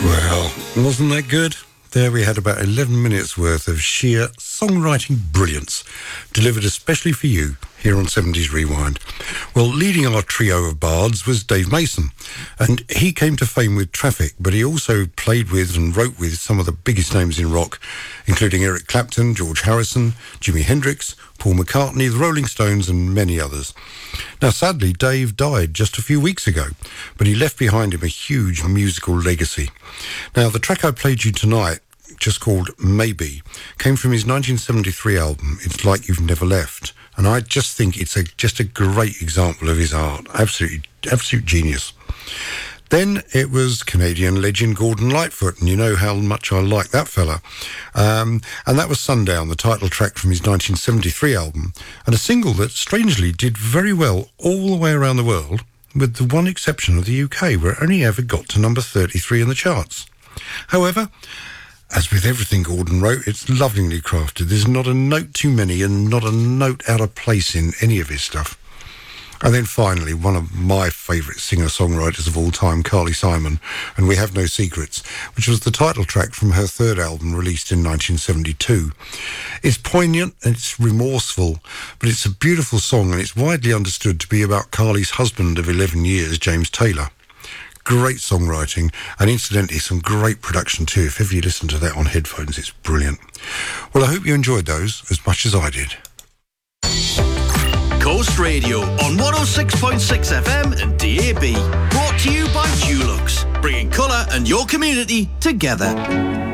Well, wasn't that good? There we had about 11 minutes worth of sheer songwriting brilliance, delivered especially for you here on 70s Rewind. Well, leading our trio of bards was Dave Mason, and he came to fame with Traffic, but he also played with and wrote with some of the biggest names in rock, including Eric Clapton, George Harrison, Jimi Hendrix, Paul McCartney, the Rolling Stones, and many others. Now, sadly, Dave died just a few weeks ago, but he left behind him a huge musical legacy. Now, the track I played you tonight, just called Maybe, came from his 1973 album, It's Like You've Never Left, and I just think it's just a great example of his art. Absolute genius. Then it was Canadian legend Gordon Lightfoot, and you know how much I like that fella. And that was Sundown, the title track from his 1973 album, and a single that strangely did very well all the way around the world, with the one exception of the UK, where it only ever got to number 33 in the charts. However, as with everything Gordon wrote, it's lovingly crafted. There's not a note too many and not a note out of place in any of his stuff. And then finally, one of my favourite singer-songwriters of all time, Carly Simon, and We Have No Secrets, which was the title track from her third album released in 1972. It's poignant and it's remorseful, but it's a beautiful song, and it's widely understood to be about Carly's husband of 11 years, James Taylor. Great songwriting, and incidentally some great production too. If ever you listen to that on headphones, it's brilliant. Well, I hope you enjoyed those as much as I did. Coast Radio on 106.6 FM and DAB. Brought to you by Dulux, bringing colour and your community together.